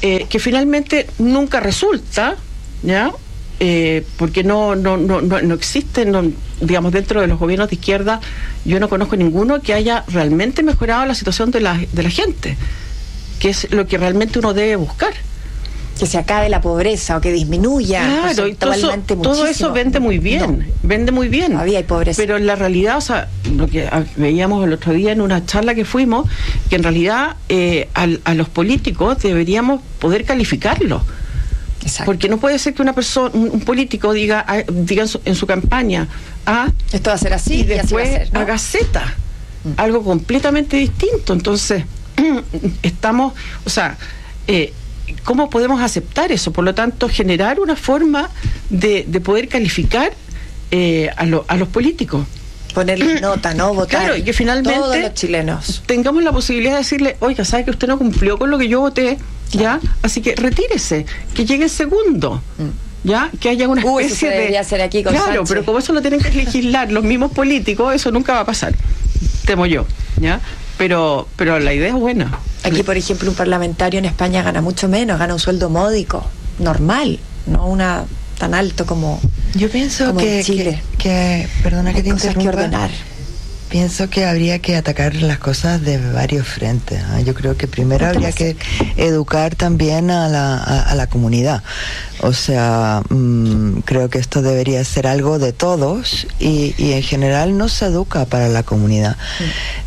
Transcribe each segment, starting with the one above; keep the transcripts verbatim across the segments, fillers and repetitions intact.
eh, que finalmente nunca resulta, ¿ya? Eh, porque no no no no, no existen, no, digamos, dentro de los gobiernos de izquierda, yo no conozco ninguno que haya realmente mejorado la situación de la, de la gente, que es lo que realmente uno debe buscar. Que se acabe la pobreza o que disminuya. Claro, y todo eso, todo eso vende muy bien, no, vende muy bien. Todavía hay pobreza. Pero en la realidad, o sea, lo que veíamos el otro día en una charla que fuimos, que en realidad eh, a, a los políticos deberíamos poder calificarlos. Exacto. Porque no puede ser que una persona, un, un político diga, diga en su, en su campaña, ah, esto va a ser así, y después y así va a ser, ¿no? haga Z, mm. algo completamente distinto. Entonces, estamos, o sea, eh, ¿cómo podemos aceptar eso? Por lo tanto, generar una forma de, de poder calificar eh, a, lo, a los políticos. Ponerle nota, ¿no? Votar. Claro, y que finalmente todos los chilenos tengamos la posibilidad de decirle, oiga, ¿sabe que usted no cumplió con lo que yo voté? ¿Ya? Así que retírese, que llegue el segundo. Mm. ¿Ya? Que haya una Uy, especie eso de... hacer aquí con claro, Sánchez. Pero como eso lo tienen que legislar los mismos políticos, eso nunca va a pasar, temo yo, ¿ya? Pero, pero la idea es buena. Aquí, por ejemplo, un parlamentario en España gana mucho menos, gana un sueldo módico, normal, no una tan alto como yo pienso como que, en Chile. que, que perdona Hay que te cosas interrumpa, que ordenar. Pienso que habría que atacar las cosas de varios frentes, ¿eh? Yo creo que primero habría que educar también a la, a, a la comunidad. O sea, mmm, creo que esto debería ser algo de todos y, y en general no se educa para la comunidad. Mm.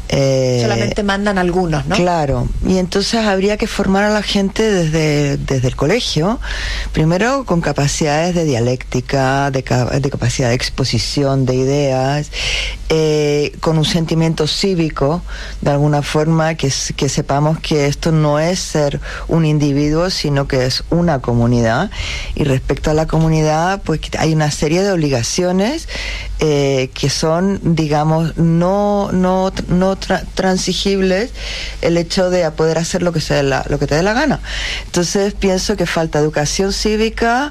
Eh, Solamente mandan algunos, ¿no? Claro, y entonces habría que formar a la gente desde, desde el colegio, primero con capacidades de dialéctica, de, de capacidad de exposición de ideas, eh, con un sentimiento cívico, de alguna forma, que, que sepamos que esto no es ser un individuo, sino que es una comunidad, y respecto a la comunidad, pues hay una serie de obligaciones eh, que son, digamos, no, no, no Tra- transigibles, el hecho de poder hacer lo que sea la, lo que te dé la gana. Entonces pienso que falta educación cívica,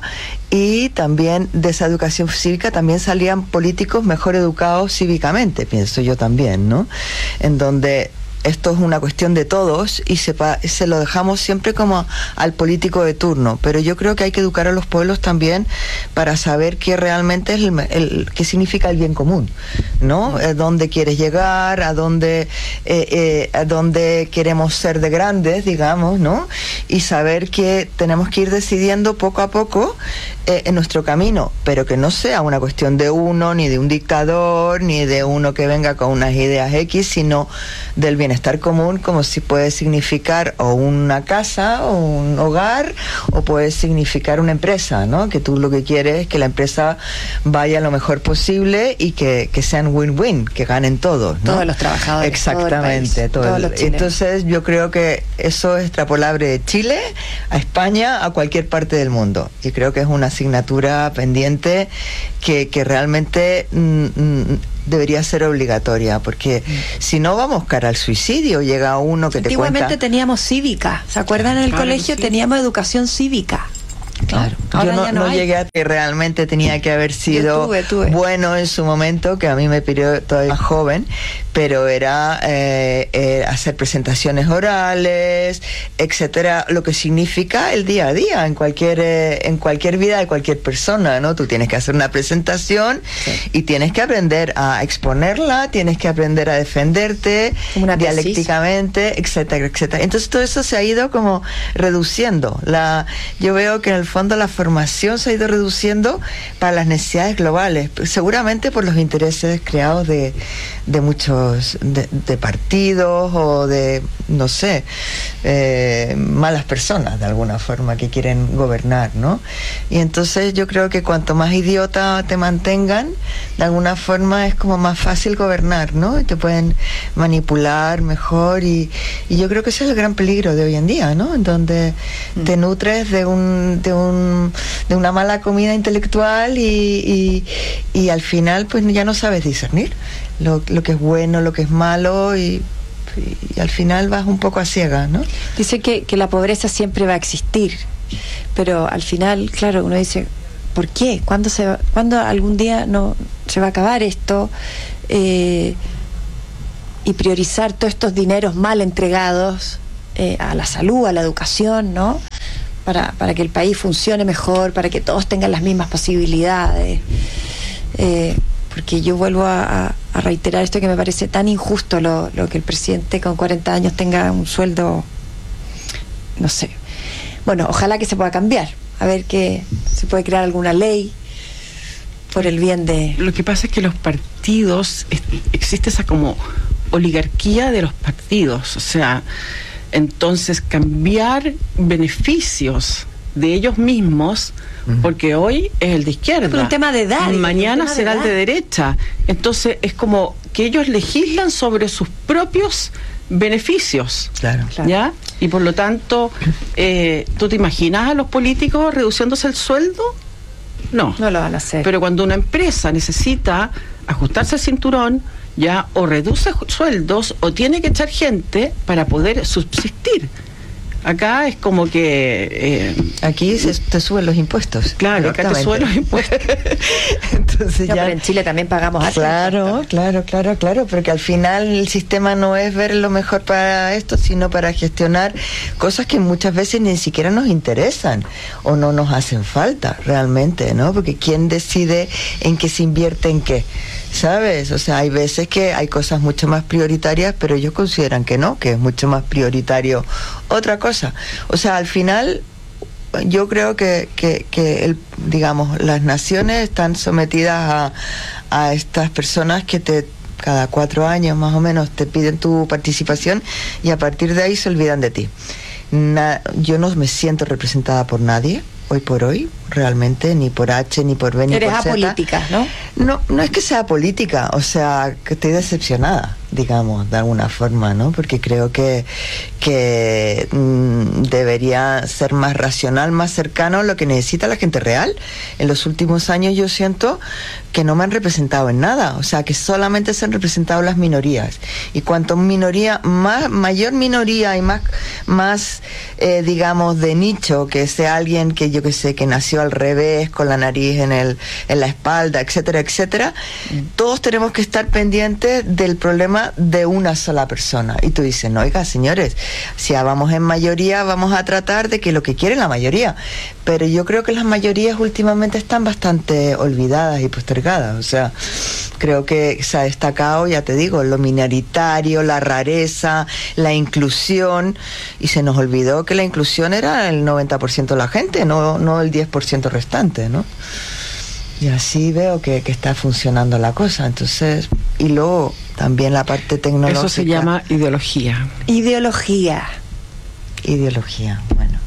y también de esa educación cívica también salían políticos mejor educados cívicamente, pienso yo también, ¿no? En donde esto es una cuestión de todos y se, pa- se lo dejamos siempre como al político de turno, pero yo creo que hay que educar a los pueblos también para saber qué realmente es el, el qué significa el bien común, ¿no? A dónde quieres llegar, a dónde eh, eh, a dónde queremos ser de grandes, digamos, ¿no? Y saber que tenemos que ir decidiendo poco a poco eh, en nuestro camino, pero que no sea una cuestión de uno, ni de un dictador, ni de uno que venga con unas ideas X, sino del bienestar común, como si puede significar o una casa o un hogar, o puede significar una empresa, ¿no? Que tú lo que quieres es que la empresa vaya lo mejor posible y que, que sean win-win, que ganen todos, ¿no? Todos los trabajadores. Exactamente. Todo el país, todo el, todos los entonces yo creo que eso es extrapolable de Chile a España, a cualquier parte del mundo, y creo que es una asignatura pendiente que, que realmente mm, mm, debería ser obligatoria, porque mm. si no vamos cara al suicidio. Llega uno que te cuenta... Antiguamente teníamos cívica, ¿se acuerdan? En el claro, colegio sí. teníamos educación cívica. Claro. Ahora yo no, ya no no hay. llegué a que realmente tenía que haber sido tuve, tuve. bueno en su momento, que a mí me pidió todavía más joven, pero era eh, eh, hacer presentaciones orales, etcétera, lo que significa el día a día en cualquier eh, en cualquier vida de cualquier persona, ¿no? Tú tienes que hacer una presentación, sí, y tienes que aprender a exponerla, tienes que aprender a defenderte una dialécticamente, etcétera, etcétera. Entonces todo eso se ha ido como reduciendo. La, yo veo que en el fondo la formación se ha ido reduciendo para las necesidades globales, seguramente por los intereses creados de, de muchos de, de partidos o de, no sé, eh, malas personas de alguna forma que quieren gobernar, ¿no? Y entonces yo creo que cuanto más idiota te mantengan, de alguna forma es como más fácil gobernar, ¿no? Y te pueden manipular mejor, y, y yo creo que ese es el gran peligro de hoy en día, ¿no? En donde mm. te nutres de un de un de una mala comida intelectual y, y, y al final pues ya no sabes discernir lo, lo que es bueno, lo que es malo, y, y al final vas un poco a ciegas, ¿no? Dice que, que la pobreza siempre va a existir, pero al final, claro, uno dice, ¿por qué? ¿Cuándo, se va, ¿cuándo algún día no se va a acabar esto? Eh, y priorizar todos estos dineros mal entregados eh, a la salud, a la educación, ¿no? para, para que el país funcione mejor, para que todos tengan las mismas posibilidades. Eh, porque yo vuelvo a, a reiterar esto, que me parece tan injusto lo, lo que el presidente con cuarenta años tenga un sueldo, no sé. Bueno, ojalá que se pueda cambiar, a ver que se puede crear alguna ley por el bien de... Lo que pasa es que los partidos, es, existe esa como oligarquía de los partidos, o sea, entonces cambiar beneficios de ellos mismos, uh-huh. porque hoy es el de izquierda, por un tema de edad, mañana será el de derecha, entonces es como que ellos legislan sobre sus propios beneficios, claro, claro. ¿ya? Y por lo tanto, eh, ¿tú te imaginas a los políticos reduciéndose el sueldo? No, no lo van a hacer. Pero cuando una empresa necesita ajustarse el cinturón, ya o reduce sueldos o tiene que echar gente para poder subsistir. Acá es como que... Eh, Aquí se, te suben los impuestos. Claro, acá te suben los impuestos. Entonces no, ya, pero en Chile también pagamos algo. Claro, claro, claro, claro, porque al final el sistema no es ver lo mejor para esto, sino para gestionar cosas que muchas veces ni siquiera nos interesan o no nos hacen falta realmente, ¿no? Porque ¿quién decide en qué se invierte en qué? ¿Sabes? O sea, hay veces que hay cosas mucho más prioritarias, pero ellos consideran que no, que es mucho más prioritario otra cosa. O sea, al final yo creo que, que, que el, digamos, las naciones están sometidas a, a estas personas que te cada cuatro años más o menos te piden tu participación y a partir de ahí se olvidan de ti. Na, yo no me siento representada por nadie hoy por hoy, realmente, ni por H, ni por B, ni Eres por Z. Eres apolítica, ¿no? No, no es que sea política, o sea, que estoy decepcionada, digamos, de alguna forma, ¿no? Porque creo que, que mmm, debería ser más racional, más cercano a lo que necesita la gente real. En los últimos años yo siento que no me han representado en nada, o sea, que solamente se han representado las minorías. Y cuanto minoría, más, mayor minoría y más, más eh, digamos, de nicho, que sea alguien que yo que sé, que nació al revés, con la nariz en el en la espalda, etcétera, etcétera, mm. todos tenemos que estar pendientes del problema de una sola persona. Y tú dices, no, oiga, señores, si vamos en mayoría, vamos a tratar de que lo que quiere la mayoría. Pero yo creo que las mayorías últimamente están bastante olvidadas y postergadas. O sea, creo que se ha destacado, ya te digo, lo minoritario, la rareza, la inclusión, y se nos olvidó que la inclusión era el noventa por ciento de la gente, no, no el diez por ciento restante, ¿no? Y así veo que, que está funcionando la cosa. Entonces, y luego también la parte tecnológica. Eso se llama ideología. Ideología. Ideología, bueno.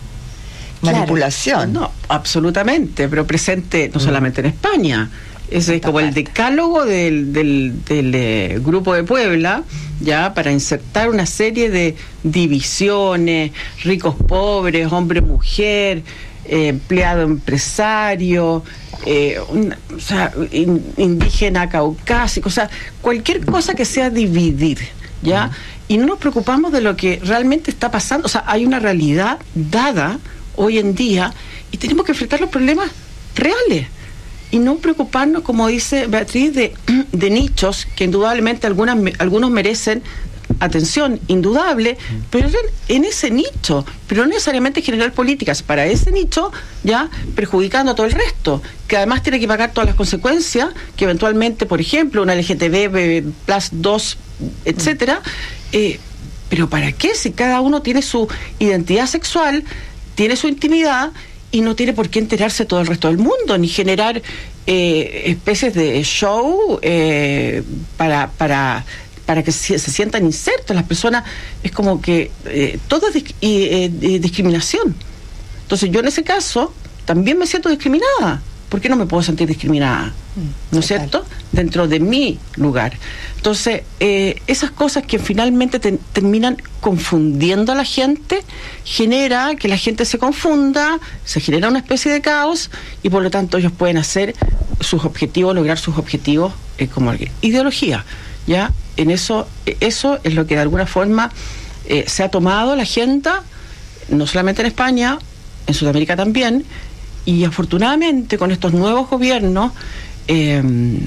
Claro. Manipulación. No, absolutamente, pero presente no solamente en España. Ese es como el decálogo del, del, del eh, Grupo de Puebla, ya, para insertar una serie de divisiones, ricos pobres, hombre mujer, eh, empleado empresario, eh, una, o sea, in, indígena caucásico, o sea, cualquier cosa que sea dividir, ya, uh-huh. Y no nos preocupamos de lo que realmente está pasando. O sea, hay una realidad dada hoy en día y tenemos que enfrentar los problemas reales. Y no preocuparnos, como dice Beatriz, de, de nichos que indudablemente algunas, algunos merecen atención indudable, pero en, en ese nicho, pero no necesariamente generar políticas para ese nicho, ya perjudicando a todo el resto, que además tiene que pagar todas las consecuencias que eventualmente, por ejemplo, una L G T B plus dos, etcétera, eh, pero ¿para qué? Si cada uno tiene su identidad sexual, tiene su intimidad y no tiene por qué enterarse todo el resto del mundo, ni generar eh, especies de show eh, para, para, para que se, se sientan insertos. Las personas, es como que eh, todo es disc, eh, eh, discriminación. Entonces yo en ese caso también me siento discriminada. ¿Por qué no me puedo sentir discriminada? ¿No es cierto? Dentro de mi lugar. Entonces, eh, esas cosas que finalmente te, terminan confundiendo a la gente, genera que la gente se confunda, se genera una especie de caos y por lo tanto ellos pueden hacer sus objetivos, lograr sus objetivos eh, como ideología. ¿Ya? En eso, eso es lo que de alguna forma eh, se ha tomado la agenda, no solamente en España, en Sudamérica también. Y afortunadamente con estos nuevos gobiernos eh,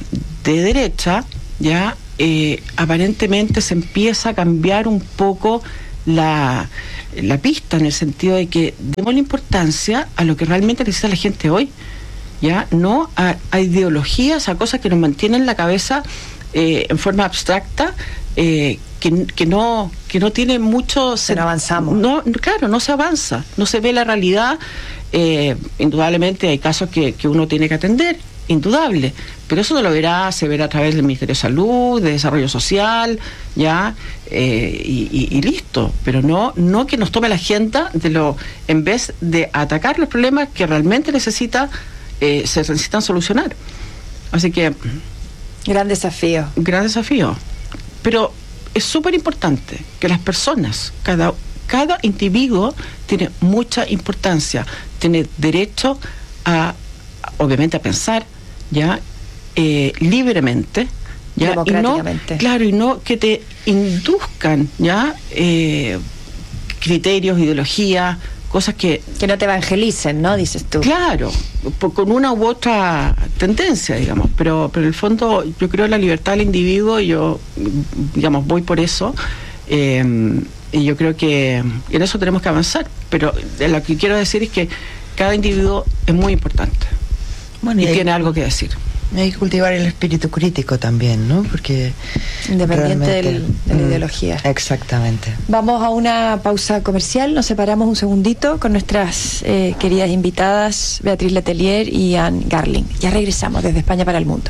de derecha, ya eh, aparentemente se empieza a cambiar un poco la, la pista en el sentido de que demos la importancia a lo que realmente necesita la gente hoy, ya no a, a ideologías, a cosas que nos mantienen la cabeza eh, en forma abstracta, eh, que, que no que no tiene mucho sen- no avanzamos no claro no se avanza, no se ve la realidad. Eh, indudablemente hay casos que, que uno tiene que atender, indudable, pero eso no lo verá, se verá a través del Ministerio de Salud, de Desarrollo Social, ya, eh, y, y, y listo, pero no no que nos tome la agenda de lo, en vez de atacar los problemas que realmente necesita eh, se necesitan solucionar. Así que gran desafío. Gran desafío, pero es súper importante que las personas, cada cada individuo tiene mucha importancia, tiene derecho a, obviamente, a pensar, ya, eh, libremente, ya, democráticamente. Y no, claro, y no que te induzcan, ya, eh, criterios, ideologías, cosas que... Que no te evangelicen, ¿no? Dices tú. Claro, por, con una u otra tendencia, digamos, pero, pero en el fondo yo creo en la libertad del individuo y yo, digamos, voy por eso, eh, y yo creo que en eso tenemos que avanzar, pero lo que quiero decir es que cada individuo es muy importante, bueno, y, y hay, tiene algo que decir. Hay que cultivar el espíritu crítico también, ¿no? Porque independiente del, de la mm, ideología. Exactamente. Vamos a una pausa comercial, nos separamos un segundito con nuestras eh, queridas invitadas Beatriz Letelier y Anne Garling. Ya regresamos desde España para el mundo.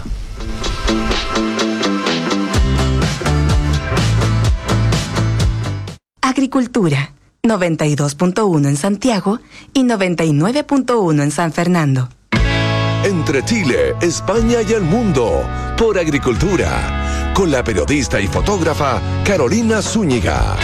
Agricultura, noventa y dos punto uno en Santiago y noventa y nueve punto uno en San Fernando. Entre Chile, España y el mundo, por Agricultura, con la periodista y fotógrafa Carolina Zúñiga.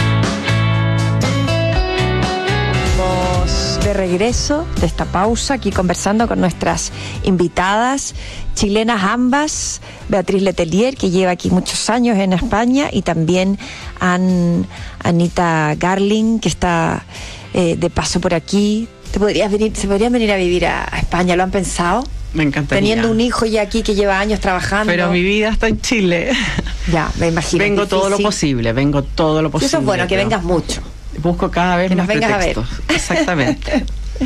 De regreso de esta pausa, aquí conversando con nuestras invitadas chilenas ambas, Beatriz Letelier, que lleva aquí muchos años en España, y también An, Anita Garling, que está eh, de paso por aquí. ¿Te podrías venir, se podrían venir a vivir a, a España? ¿Lo han pensado? Me encantaría. Teniendo un hijo ya aquí que lleva años trabajando. Pero mi vida está en Chile. Ya, me imagino. Vengo todo lo posible, vengo todo lo posible. Eso es bueno, que vengas mucho. Busco cada vez que más nos vengas pretextos. A ver. Exactamente.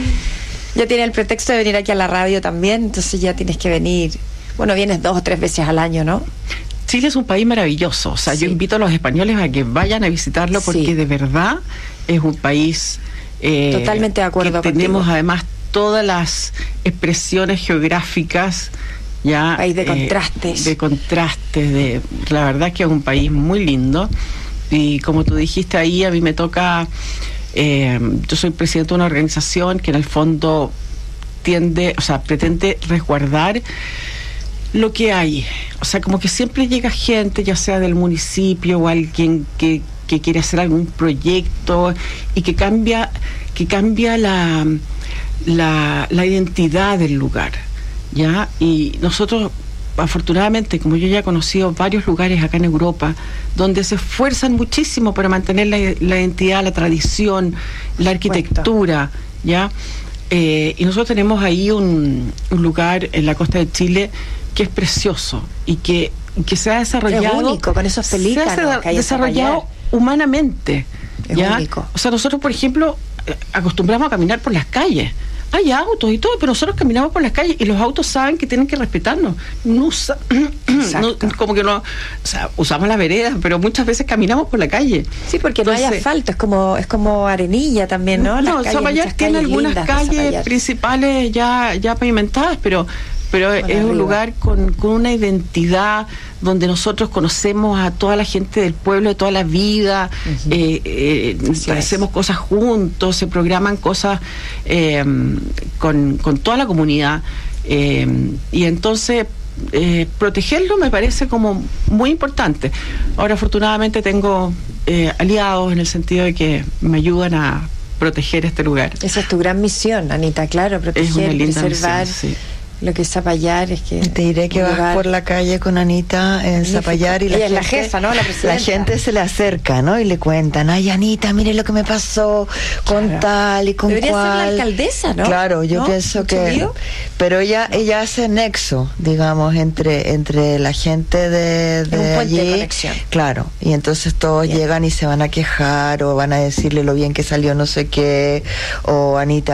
Ya tienes el pretexto de venir aquí a la radio también, entonces ya tienes que venir. Bueno, vienes dos o tres veces al año, ¿no? Chile es un país maravilloso. O sea, sí. Yo invito a los españoles a que vayan a visitarlo porque sí. De verdad es un país eh, totalmente de acuerdo que tenemos contigo. Además todas las expresiones geográficas. Ya, país de eh, contrastes. De contrastes, de, la verdad que es un país muy lindo. Y como tú dijiste ahí, a mí me toca, eh, yo soy presidente de una organización que en el fondo tiende, o sea, pretende resguardar lo que hay. O sea, como que siempre llega gente, ya sea del municipio o alguien que, que quiere hacer algún proyecto y que cambia, que cambia la, la, la identidad del lugar, ¿ya? Y nosotros, afortunadamente, como yo ya he conocido varios lugares acá en Europa, donde se esfuerzan muchísimo para mantener la, la identidad, la tradición, la arquitectura, ¿ya? Eh, y nosotros tenemos ahí un, un lugar en la costa de Chile que es precioso y que, que se ha desarrollado... Es único, con esos pelícanos se ha que hay desarrollado humanamente. Es ¿ya? único. O sea, nosotros, por ejemplo, acostumbramos a caminar por las calles. Hay autos y todo, pero nosotros caminamos por las calles y los autos saben que tienen que respetarnos. No, usa, no como que no, o sea, usamos las veredas, pero muchas veces caminamos por la calle. Sí, porque Entonces, no hay asfalto, es como es como arenilla también, ¿no? No, Zapallar tiene algunas calles principales ya ya pavimentadas, pero pero bueno, es arriba. Un lugar con, con una identidad donde nosotros conocemos a toda la gente del pueblo de toda la vida, uh-huh. eh, eh, hacemos cosas juntos, se programan cosas eh, con, con toda la comunidad, eh, y entonces eh, protegerlo me parece como muy importante. Ahora, afortunadamente tengo eh, aliados en el sentido de que me ayudan a proteger este lugar. Esa es tu gran misión, Anita, claro, proteger, es una linda preservar. Misión, sí. lo que es Zapallar es que... Te diré que vas lugar... por la calle con Anita en Zapallar y la Ella gente, es la jefa, ¿no? La presidenta. La gente se le acerca, ¿no? Y le cuentan, ay, Anita, mire lo que me pasó con Claro. tal y con Debería cual. ser la alcaldesa, ¿no? Claro, yo ¿No? pienso ¿Mucho que... lío? Pero ella ella hace nexo, digamos, entre entre la gente de, de Es un puente de allí. conexión. Claro, y entonces todos Bien. llegan y se van a quejar o van a decirle lo bien que salió no sé qué, o Anita